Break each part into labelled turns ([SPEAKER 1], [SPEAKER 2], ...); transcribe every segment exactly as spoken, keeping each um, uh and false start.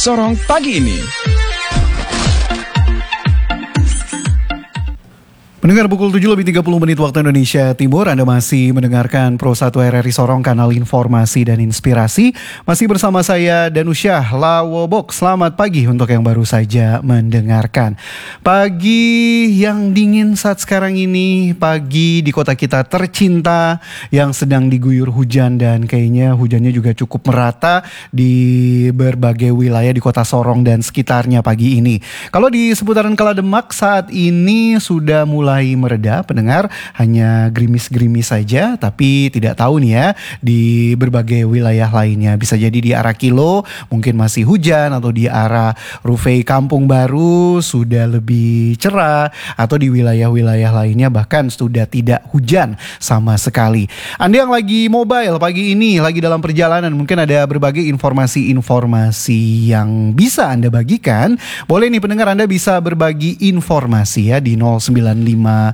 [SPEAKER 1] Sorong pagi ini.
[SPEAKER 2] Pendengar, pukul tujuh lebih tiga puluh menit waktu Indonesia Timur, Anda masih mendengarkan Pro satu R R I Sorong, kanal informasi dan inspirasi. Masih bersama saya Danusyah Lawobok. Selamat pagi untuk yang baru saja mendengarkan. Pagi yang dingin saat sekarang ini, pagi di kota kita tercinta yang sedang diguyur hujan, dan kayaknya hujannya juga cukup merata di berbagai wilayah di kota Sorong dan sekitarnya pagi ini. Kalau di seputaran Kalademak saat ini sudah mulai mulai mereda, pendengar, hanya gerimis-gerimis saja, tapi tidak tahu nih ya di berbagai wilayah lainnya. Bisa jadi di arah Kilo mungkin masih hujan, atau di arah Rufai Kampung Baru sudah lebih cerah, atau di wilayah-wilayah lainnya bahkan sudah tidak hujan sama sekali. Anda yang lagi mobile pagi ini, lagi dalam perjalanan, mungkin ada berbagai informasi-informasi yang bisa Anda bagikan. Boleh nih pendengar, Anda bisa berbagi informasi ya di nol sembilan lima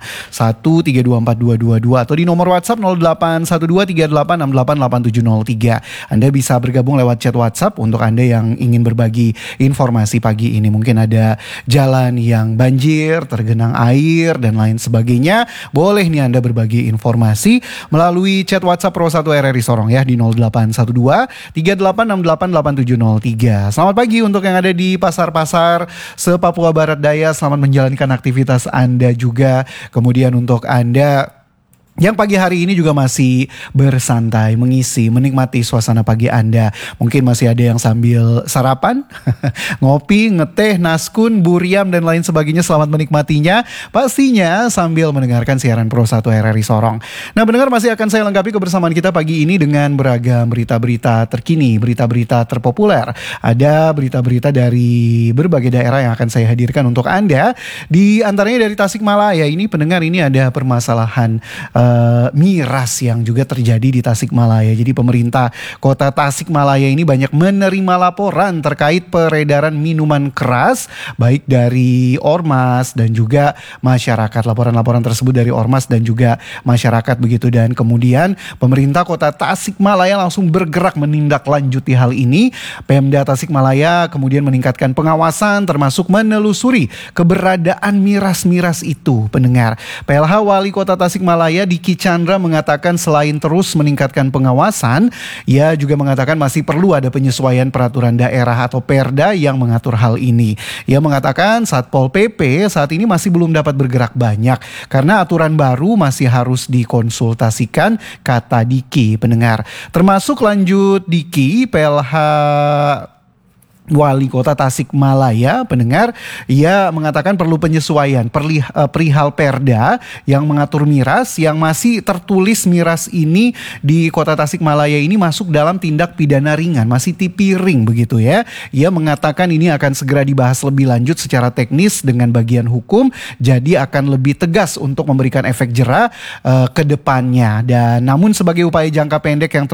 [SPEAKER 2] satu tiga dua empat dua dua dua atau di nomor WhatsApp nol delapan satu dua tiga delapan enam delapan delapan tujuh nol tiga. Anda bisa bergabung lewat chat WhatsApp untuk Anda yang ingin berbagi informasi pagi ini. Mungkin ada jalan yang banjir, tergenang air dan lain sebagainya. Boleh nih Anda berbagi informasi melalui chat WhatsApp Pro satu R R I Sorong ya di nol delapan satu dua tiga delapan enam delapan delapan tujuh nol tiga. Selamat pagi untuk yang ada di pasar-pasar se-Papua Barat Daya. Selamat menjalankan aktivitas Anda juga. Kemudian untuk Anda yang pagi hari ini juga masih bersantai, mengisi, menikmati suasana pagi Anda. Mungkin masih ada yang sambil sarapan, ngopi, ngeteh, naskun, buriam, dan lain sebagainya. Selamat menikmatinya. Pastinya sambil mendengarkan siaran Pro satu R R I Sorong. Nah, pendengar, masih akan saya lengkapi kebersamaan kita pagi ini dengan beragam berita-berita terkini, berita-berita terpopuler. Ada berita-berita dari berbagai daerah yang akan saya hadirkan untuk Anda. Di antaranya dari Tasikmalaya. Ini pendengar, ini ada permasalahan uh, Uh, miras yang juga terjadi di Tasikmalaya. Jadi pemerintah kota Tasikmalaya ini banyak menerima laporan terkait peredaran minuman keras baik dari ormas dan juga masyarakat. Laporan-laporan tersebut dari ormas dan juga masyarakat begitu, dan kemudian pemerintah kota Tasikmalaya langsung bergerak menindaklanjuti hal ini. Pemda Tasikmalaya kemudian meningkatkan pengawasan termasuk menelusuri keberadaan miras-miras itu, pendengar. P L H Wali Kota Tasikmalaya Diki Chandra mengatakan selain terus meningkatkan pengawasan, ia juga mengatakan masih perlu ada penyesuaian peraturan daerah atau Perda yang mengatur hal ini. Ia mengatakan Satpol P P saat ini masih belum dapat bergerak banyak karena aturan baru masih harus dikonsultasikan, kata Diki, pendengar. Termasuk lanjut Diki, P L H Wali Kota Tasikmalaya, pendengar, ia mengatakan perlu penyesuaian perlih, uh, perihal Perda yang mengatur miras, yang masih tertulis miras ini di Kota Tasikmalaya ini masuk dalam tindak pidana ringan, masih tipiring begitu ya. Ia mengatakan ini akan segera dibahas lebih lanjut secara teknis dengan bagian hukum, jadi akan lebih tegas untuk memberikan efek jera uh, ke depannya. Dan namun sebagai upaya jangka pendek yang